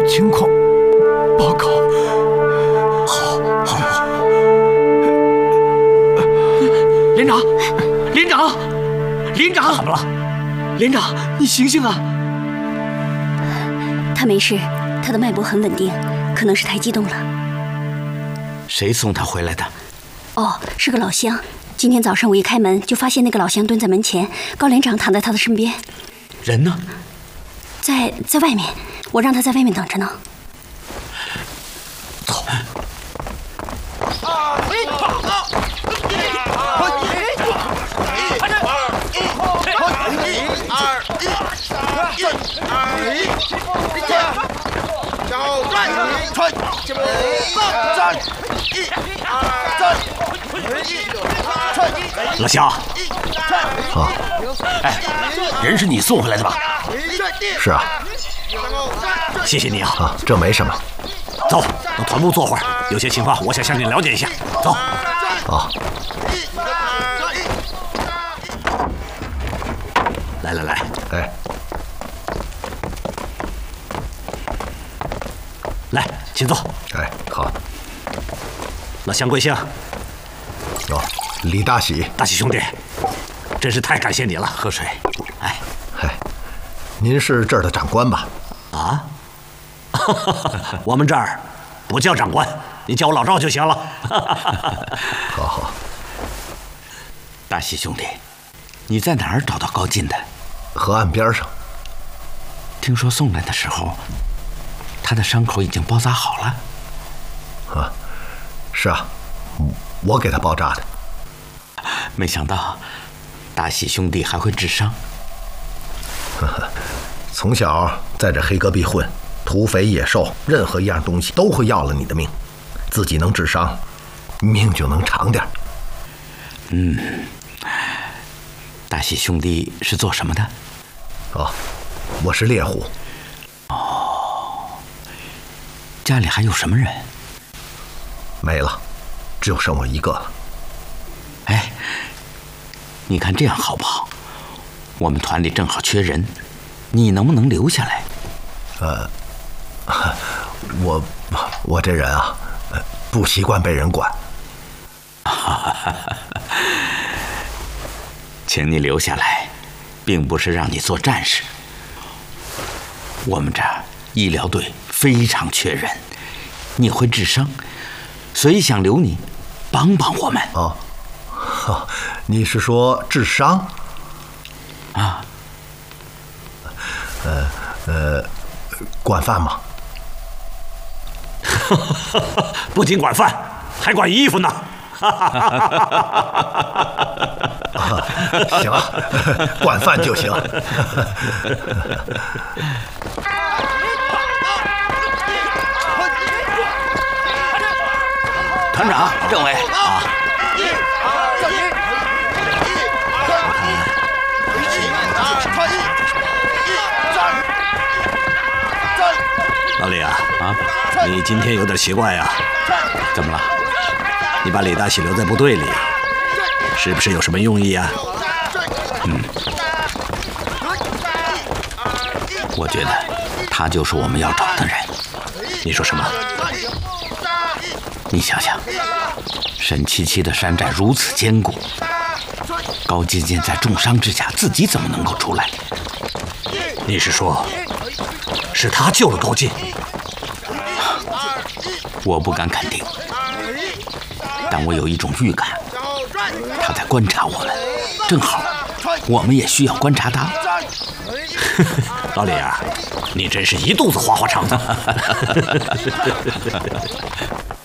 情况报告。好。连长，怎么了？连长，你醒醒啊！ 他没事，他的脉搏很稳定，可能是太激动了。 谁送他回来的？ 哦，是个老乡。今天早上我一开门就发现那个老乡蹲在门前，高连长躺在他的身边。 人呢？ 在外面，我让他在外面等着呢。 走。老乡， 啊， 哎，人是你送回来的吧？ 是啊。 谢谢你啊。 啊，这没什么。 走，到团部坐会儿，有些情况我想向你了解一下。走。 啊。 来， 哎， 来，请坐。 哎，好。 老乡贵姓？ 哦，李大喜。 大喜兄弟，真是太感谢你了。喝水。哎， 您是这儿的长官吧？ 啊？我们这儿不叫长官，你叫我老赵就行了。 好。 大喜兄弟，你在哪儿找到高进的？ 河岸边上。 听说送来的时候，他的伤口已经包扎好了。 啊，是啊，我给他包扎的。 没想到大喜兄弟还会治伤。 从小在这黑戈壁混，土匪野兽任何一样东西都会要了你的命，自己能治伤，命就能长点。 大喜兄弟是做什么的？ 哦，我是猎户。 哦，家里还有什么人？ 没了，只有剩我一个了。 哎，你看这样好不好？我们团里正好缺人，你能不能留下来？ 我这人啊，不习惯被人管。 请你留下来，并不是让你做战士。我们这儿医疗队非常缺人，你会治伤，所以想留你，帮帮我们。 哦，你是说治伤？ 啊。 管饭吗？ 不仅管饭，还管衣服呢。 行啊，管饭就行。 团长，政委啊，老李啊，你今天有点奇怪呀？怎么了？你把李大喜留在部队里，是不是有什么用意啊？我觉得他就是我们要找的人。你说什么？你想想，沈七七的山寨如此坚固，高进进在重伤之下，自己怎么能够出来？你是说，是他救了高进？我不敢肯定，但我有一种预感，他在观察我们，正好我们也需要观察他。老李啊，你真是一肚子花花肠子。